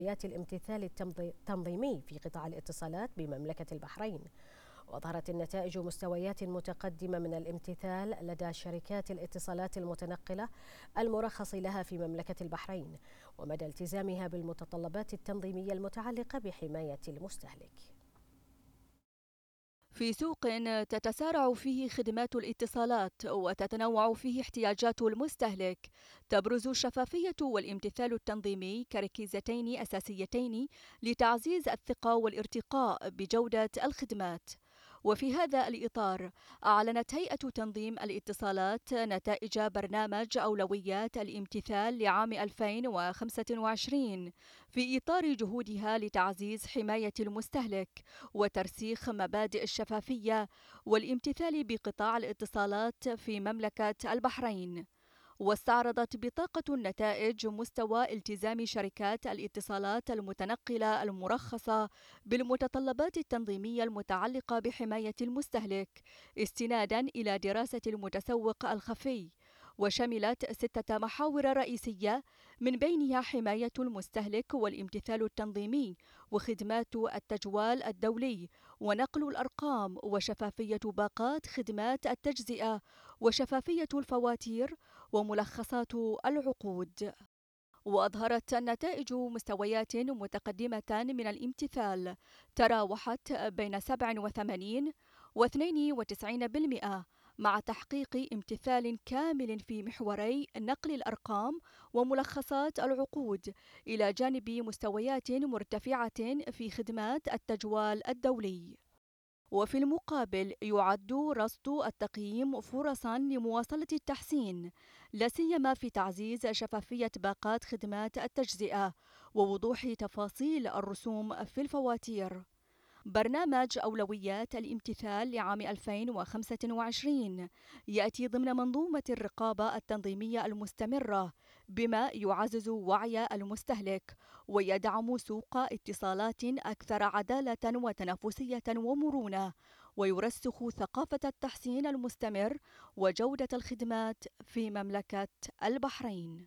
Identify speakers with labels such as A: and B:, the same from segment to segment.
A: الامتثال التنظيمي في قطاع الاتصالات بمملكة البحرين. وأظهرت النتائج مستويات متقدمة من الامتثال لدى شركات الاتصالات المتنقلة المرخص لها في مملكة البحرين، ومدى التزامها بالمتطلبات التنظيمية المتعلقة بحماية المستهلك.
B: في سوق تتسارع فيه خدمات الاتصالات وتتنوع فيه احتياجات المستهلك، تبرز الشفافية والامتثال التنظيمي كركيزتين أساسيتين لتعزيز الثقة والارتقاء بجودة الخدمات. وفي هذا الإطار، أعلنت هيئة تنظيم الاتصالات نتائج برنامج أولويات الامتثال لعام 2025 في إطار جهودها لتعزيز حماية المستهلك وترسيخ مبادئ الشفافية والامتثال بقطاع الاتصالات في مملكة البحرين. واستعرضت بطاقة النتائج مستوى التزام شركات الاتصالات المتنقلة المرخصة بالمتطلبات التنظيمية المتعلقة بحماية المستهلك استناداً إلى دراسة المتسوق الخفي، وشملت 6 محاور رئيسية من بينها حماية المستهلك والامتثال التنظيمي وخدمات التجوال الدولي ونقل الأرقام وشفافية باقات خدمات التجزئة وشفافية الفواتير وملخصات العقود. وأظهرت النتائج مستويات متقدمة من الامتثال تراوحت بين 87 و 92%، مع تحقيق امتثال كامل في محوري نقل الأرقام وملخصات العقود، إلى جانب مستويات مرتفعة في خدمات التجوال الدولي. وفي المقابل، يعد رصد التقييم فرصاً لمواصلة التحسين، لا سيما في تعزيز شفافية باقات خدمات التجزئة ووضوح تفاصيل الرسوم في الفواتير. برنامج أولويات الامتثال لعام 2025 يأتي ضمن منظومة الرقابة التنظيمية المستمرة، بما يعزز وعي المستهلك ويدعم سوق اتصالات أكثر عدالة وتنافسية ومرونة، ويرسخ ثقافة التحسين المستمر وجودة الخدمات في مملكة البحرين.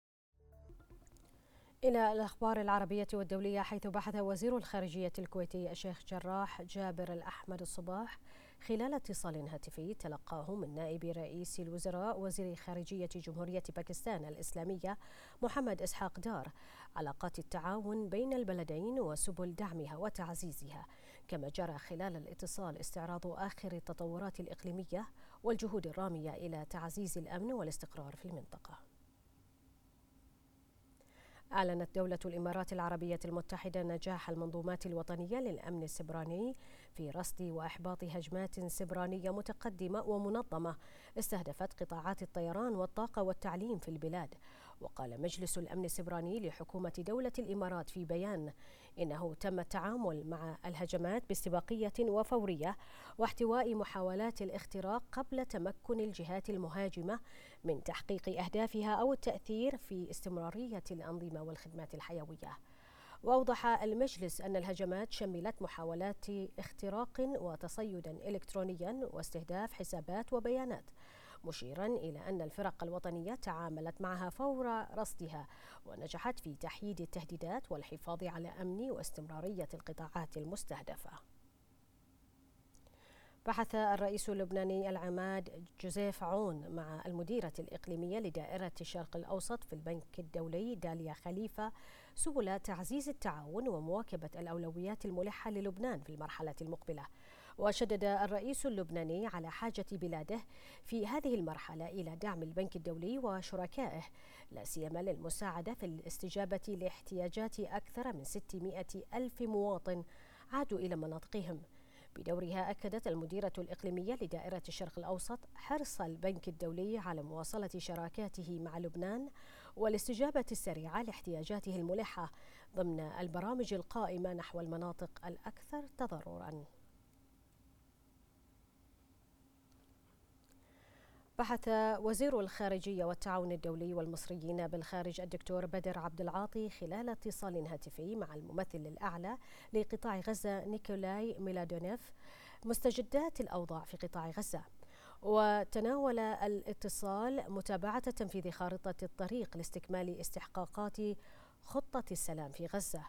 A: إلى الأخبار العربية والدولية، حيث بحث وزير الخارجية الكويتي الشيخ جراح جابر الأحمد الصباح خلال اتصال هاتفي تلقاه من نائب رئيس الوزراء وزير خارجية جمهورية باكستان الإسلامية محمد إسحاق دار علاقات التعاون بين البلدين وسبل دعمها وتعزيزها. كما جرى خلال الاتصال استعراض آخر التطورات الإقليمية والجهود الرامية إلى تعزيز الأمن والاستقرار في المنطقة. أعلنت دولة الإمارات العربية المتحدة نجاح المنظومات الوطنية للأمن السبراني في رصد وإحباط هجمات سبرانية متقدمة ومنظمة استهدفت قطاعات الطيران والطاقة والتعليم في البلاد. وقال مجلس الأمن السبراني لحكومة دولة الإمارات في بيان إنه تم التعامل مع الهجمات باستباقية وفورية واحتواء محاولات الاختراق قبل تمكن الجهات المهاجمة من تحقيق أهدافها أو التأثير في استمرارية الأنظمة والخدمات الحيوية. وأوضح المجلس أن الهجمات شملت محاولات اختراق وتصيد إلكترونيا واستهداف حسابات وبيانات، مشيرا إلى أن الفرق الوطنية تعاملت معها فور رصدها ونجحت في تحييد التهديدات والحفاظ على أمن واستمرارية القطاعات المستهدفة. بحث الرئيس اللبناني العماد جوزيف عون مع المديرة الإقليمية لدائرة الشرق الأوسط في البنك الدولي داليا خليفة سبل تعزيز التعاون ومواكبة الأولويات الملحة للبنان في المرحلة المقبلة. وشدد الرئيس اللبناني على حاجة بلاده في هذه المرحلة إلى دعم البنك الدولي وشركائه، لا سيما للمساعدة في الاستجابة لاحتياجات أكثر من 600 ألف مواطن عادوا إلى مناطقهم. بدورها أكدت المديرة الإقليمية لدائرة الشرق الأوسط حرص البنك الدولي على مواصلة شراكاته مع لبنان والاستجابة السريعة لاحتياجاته الملحة ضمن البرامج القائمة نحو المناطق الأكثر تضرراً. بحث وزير الخارجية والتعاون الدولي والمصريين بالخارج الدكتور بدر عبد العاطي خلال اتصال هاتفي مع الممثل الأعلى لقطاع غزة نيكولاي ميلادونيف مستجدات الأوضاع في قطاع غزة. وتناول الاتصال متابعة تنفيذ خارطة الطريق لاستكمال استحقاقات خطة السلام في غزة.